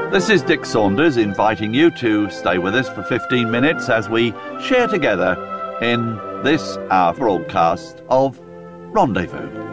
This is Dick Saunders inviting you to stay with us for 15 minutes as we share together in this, our broadcast of Rendezvous.